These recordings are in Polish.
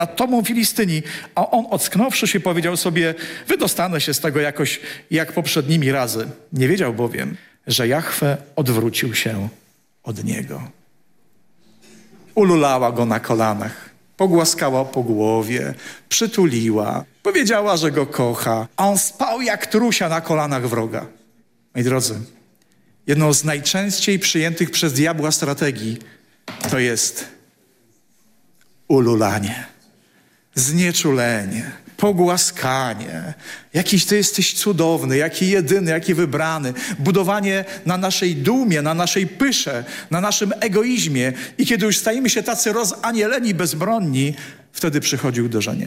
nad tobą Filistyni. A on, ocknąwszy się, powiedział sobie, wydostanę się z tego jakoś jak poprzednimi razy. Nie wiedział bowiem, że Jahwe odwrócił się od niego. Ululała go na kolanach, pogłaskała po głowie, przytuliła, powiedziała, że go kocha, a on spał jak trusia na kolanach wroga. Moi drodzy, jedną z najczęściej przyjętych przez diabła strategii to jest ululanie, znieczulenie, pogłaskanie. Jakiś ty jesteś cudowny, jaki jedyny, jaki wybrany. Budowanie na naszej dumie, na naszej pysze, na naszym egoizmie. I kiedy już stajemy się tacy rozanieleni, bezbronni, wtedy przychodzi uderzenie.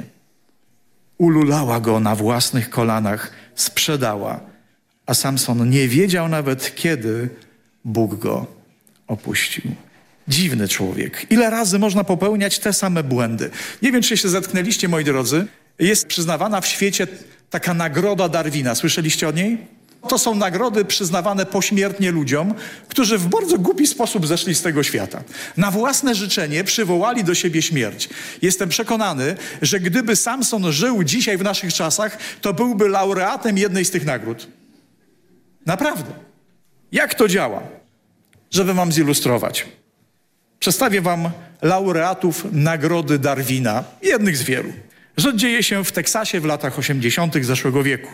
Ululała go na własnych kolanach, sprzedała. A Samson nie wiedział nawet, kiedy Bóg go opuścił. Dziwny człowiek. Ile razy można popełniać te same błędy? Nie wiem, czy się zetknęliście, moi drodzy. Jest przyznawana w świecie taka nagroda Darwina. Słyszeliście o niej? To są nagrody przyznawane pośmiertnie ludziom, którzy w bardzo głupi sposób zeszli z tego świata. Na własne życzenie przywołali do siebie śmierć. Jestem przekonany, że gdyby Samson żył dzisiaj w naszych czasach, to byłby laureatem jednej z tych nagród. Naprawdę. Jak to działa? Żeby wam zilustrować. Przedstawię wam laureatów nagrody Darwina, jednych z wielu. Rzecz dzieje się w Teksasie w latach 80. zeszłego wieku.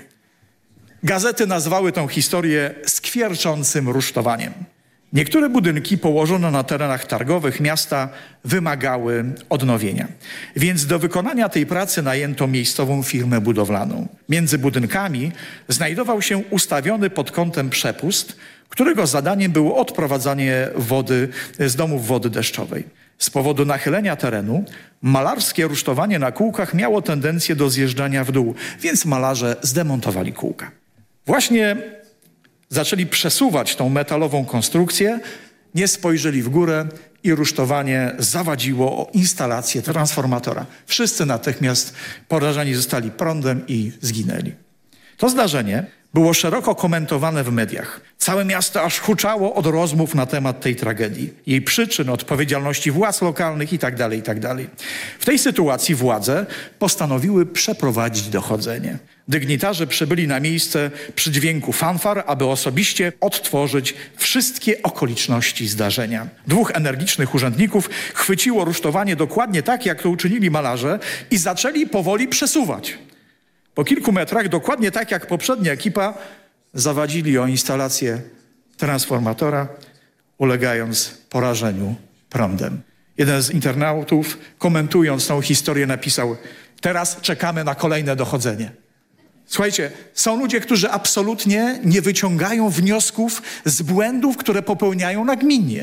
Gazety nazwały tę historię skwierczącym rusztowaniem. Niektóre budynki położone na terenach targowych miasta wymagały odnowienia. Więc do wykonania tej pracy najęto miejscową firmę budowlaną. Między budynkami znajdował się ustawiony pod kątem przepust, którego zadaniem było odprowadzanie wody z domów wody deszczowej. Z powodu nachylenia terenu malarskie rusztowanie na kółkach miało tendencję do zjeżdżania w dół, więc malarze zdemontowali kółka. Właśnie zaczęli przesuwać tą metalową konstrukcję, nie spojrzeli w górę i rusztowanie zawadziło o instalację transformatora. Wszyscy natychmiast porażeni zostali prądem i zginęli. To zdarzenie było szeroko komentowane w mediach. Całe miasto aż huczało od rozmów na temat tej tragedii. Jej przyczyn, odpowiedzialności władz lokalnych itd., itd. W tej sytuacji władze postanowiły przeprowadzić dochodzenie. Dygnitarze przybyli na miejsce przy dźwięku fanfar, aby osobiście odtworzyć wszystkie okoliczności zdarzenia. 2 energicznych urzędników chwyciło rusztowanie dokładnie tak, jak to uczynili malarze i zaczęli powoli przesuwać. Po kilku metrach, dokładnie tak jak poprzednia ekipa, zawadzili o instalację transformatora, ulegając porażeniu prądem. Jeden z internautów, komentując tą historię, napisał: teraz czekamy na kolejne dochodzenie. Słuchajcie, są ludzie, którzy absolutnie nie wyciągają wniosków z błędów, które popełniają nagminnie.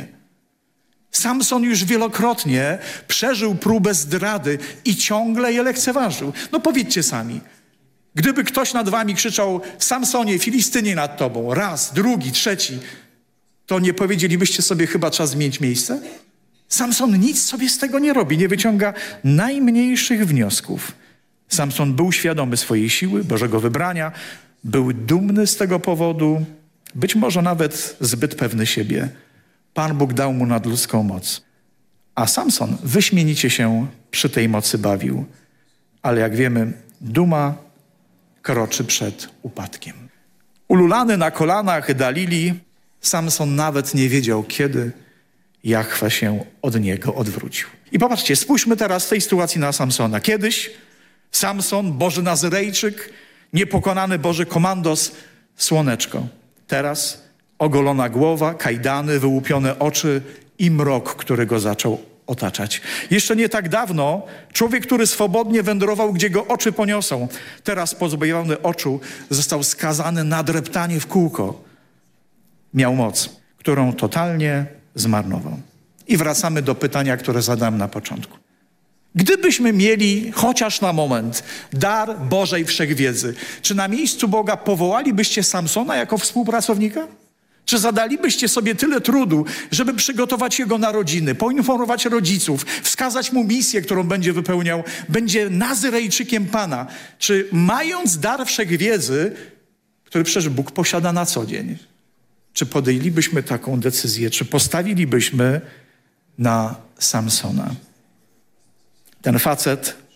Samson już wielokrotnie przeżył próbę zdrady i ciągle je lekceważył. No powiedzcie sami, gdyby ktoś nad wami krzyczał: Samsonie, Filistynie nad tobą, raz, drugi, trzeci, to nie powiedzielibyście sobie, chyba czas zmienić miejsce? Samson nic sobie z tego nie robi, nie wyciąga najmniejszych wniosków. Samson był świadomy swojej siły, Bożego wybrania, był dumny z tego powodu, być może nawet zbyt pewny siebie. Pan Bóg dał mu nadludzką moc, a Samson wyśmienicie się przy tej mocy bawił. Ale jak wiemy, duma kroczy przed upadkiem. Ululany na kolanach Dalili, Samson nawet nie wiedział, kiedy Jahwe się od niego odwrócił. I popatrzcie, spójrzmy teraz w tej sytuacji na Samsona. Kiedyś Samson, Boży Nazyrejczyk, niepokonany Boży komandos, słoneczko. Teraz ogolona głowa, kajdany, wyłupione oczy i mrok, który go zaczął otaczać. Jeszcze nie tak dawno człowiek, który swobodnie wędrował, gdzie go oczy poniosą, teraz pozbawiony oczu został skazany na dreptanie w kółko. Miał moc, którą totalnie zmarnował. I wracamy do pytania, które zadałem na początku. Gdybyśmy mieli chociaż na moment dar Bożej Wszechwiedzy, czy na miejscu Boga powołalibyście Samsona jako współpracownika? Czy zadalibyście sobie tyle trudu, żeby przygotować jego narodziny, poinformować rodziców, wskazać mu misję, którą będzie wypełniał, będzie Nazyrejczykiem Pana? Czy mając dar Wszechwiedzy, który przecież Bóg posiada na co dzień, czy podjęlibyśmy taką decyzję, czy postawilibyśmy na Samsona? Ten facet